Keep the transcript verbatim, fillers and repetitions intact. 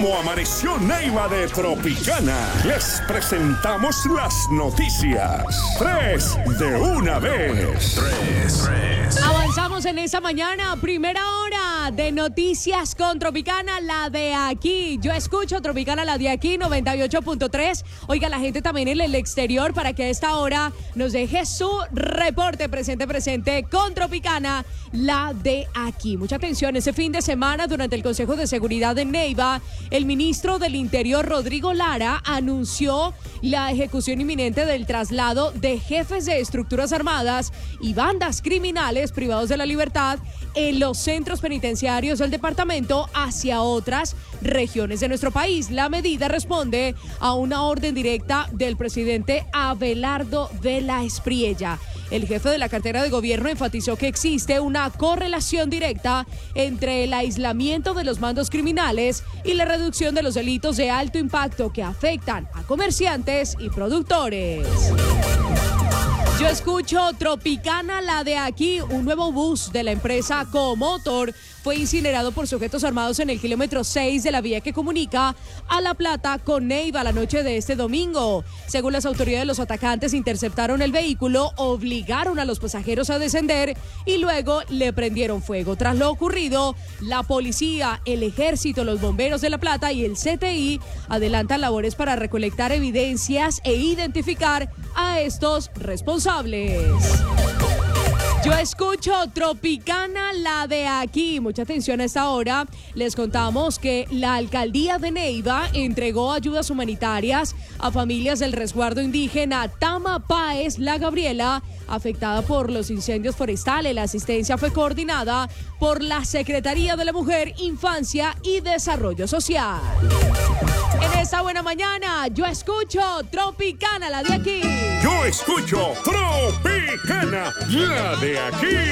¿Cómo amaneció Neiva de Tropicana? Les presentamos las noticias. Tres de una vez. Tres, tres. Avanzamos en esta mañana, primera hora de Noticias con Tropicana, la de aquí. Yo escucho Tropicana, la de aquí, noventa y ocho punto tres. Oiga, la gente también en el exterior para que a esta hora nos deje su reporte presente, presente con Tropicana, la de aquí. Mucha atención, ese fin de semana durante el Consejo de Seguridad de Neiva, el ministro del Interior, Rodrigo Lara, anunció la ejecución inminente del traslado de jefes de estructuras armadas y bandas criminales privados de la libertad en los centros penitenciarios del departamento hacia otras regiones de nuestro país. La medida responde a una orden directa del presidente Abelardo de la Espriella. El jefe de la cartera de gobierno enfatizó que existe una correlación directa entre el aislamiento de los mandos criminales y la reducción de los delitos de alto impacto que afectan a comerciantes y productores. Yo escucho Tropicana, la de aquí. Un nuevo bus de la empresa Comotor fue incinerado por sujetos armados en el kilómetro seis de la vía que comunica a La Plata con Neiva la noche de este domingo. Según las autoridades, los atacantes interceptaron el vehículo, obligaron a los pasajeros a descender y luego le prendieron fuego. Tras lo ocurrido, la policía, el ejército, los bomberos de La Plata y el C T I adelantan labores para recolectar evidencias e identificar a estos responsables. Yo escucho Tropicana, la de aquí. Mucha atención a esta hora. Les contamos que la alcaldía de Neiva entregó ayudas humanitarias a familias del resguardo indígena Tama Páez La Gabriela, afectada por los incendios forestales. La asistencia fue coordinada por la Secretaría de la Mujer, Infancia y Desarrollo Social. En esta buena mañana, yo escucho Tropicana, la de aquí. Yo escucho Tropicana, la de aquí.